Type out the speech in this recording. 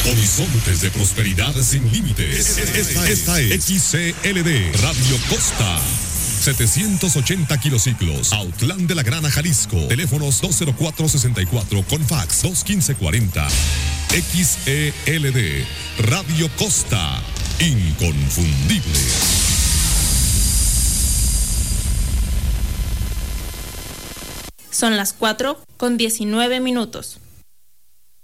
Horizontes de prosperidad sin límites. Esta es XCLD Radio Costa. 780 kilociclos, Autlán de la Grana, Jalisco. Teléfonos 204-64 con fax 215-40. XELD Radio Costa, inconfundible. Son las 4:19.